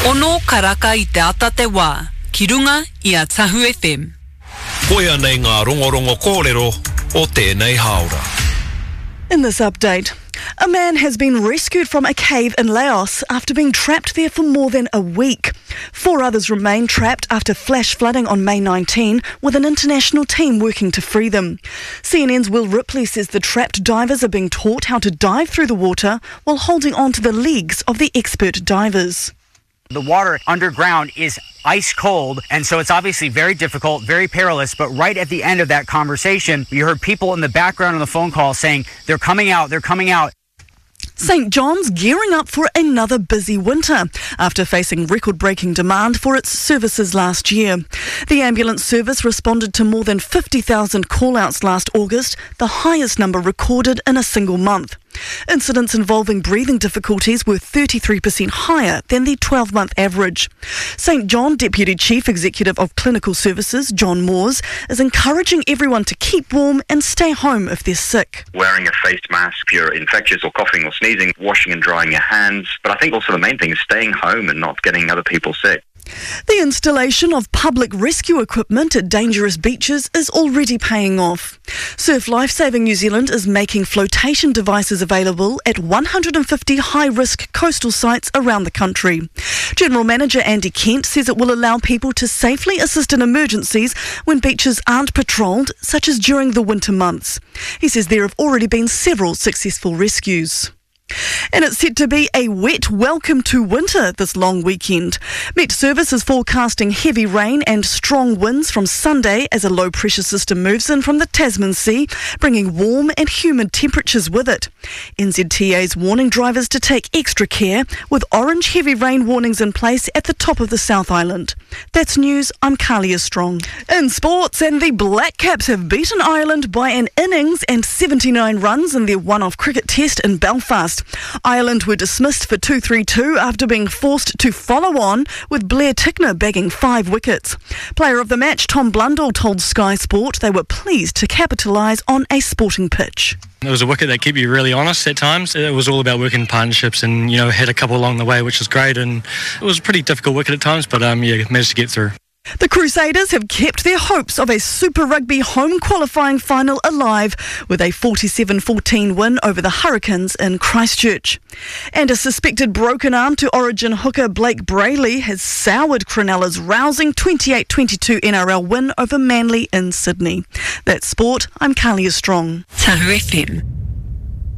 Ono karaka I te ata te wā, ki runga I a Tahu FM. Koia nei ngā rongorongo kōrero o tēnei haora. In this update, a man has been rescued from a cave in Laos after being trapped there for more than a week. 4 others remain trapped after flash flooding on May 19, with an international team working to free them. CNN's Will Ripley says the trapped divers are being taught how to dive through the water while holding on to the legs of the expert divers. The water underground is ice cold, and so it's obviously very difficult, very perilous. But right at the end of that conversation, you heard people in the background on the phone call saying, they're coming out, they're coming out. St John's gearing up for another busy winter after facing record-breaking demand for its services last year. The ambulance service responded to more than 50,000 call-outs last August, the highest number recorded in a single month. Incidents involving breathing difficulties were 33% higher than the 12-month average. St John Deputy Chief Executive of Clinical Services, John Moores, is encouraging everyone to keep warm and stay home if they're sick. Wearing a face mask if you're infectious or coughing or sneezing, washing and drying your hands. But I think also the main thing is staying home and not getting other people sick. The installation of public rescue equipment at dangerous beaches is already paying off. Surf Lifesaving New Zealand is making flotation devices available at 150 high-risk coastal sites around the country. General Manager Andy Kent says it will allow people to safely assist in emergencies when beaches aren't patrolled, such as during the winter months. He says there have already been several successful rescues. And it's set to be a wet welcome to winter this long weekend. Met Service is forecasting heavy rain and strong winds from Sunday as a low-pressure system moves in from the Tasman Sea, bringing warm and humid temperatures with it. NZTA's warning drivers to take extra care, with orange heavy rain warnings in place at the top of the South Island. That's news, I'm Kalia Strong. In sports, and the Black Caps have beaten Ireland by an innings and 79 runs in their one-off cricket test in Belfast. Ireland were dismissed for 2-3-2 after being forced to follow on, with Blair Tickner bagging 5 wickets. Player of the match, Tom Blundell, told Sky Sport they were pleased to capitalise on a sporting pitch. It was a wicket that kept you really honest at times. It was all about working partnerships and, had a couple along the way, which was great. And it was a pretty difficult wicket at times, but managed to get through. The Crusaders have kept their hopes of a Super Rugby home qualifying final alive with a 47-14 win over the Hurricanes in Christchurch. And a suspected broken arm to Origin hooker Blake Brayley has soured Cronulla's rousing 28-22 NRL win over Manly in Sydney. That's sport. I'm Kalia Strong. Tahu FM.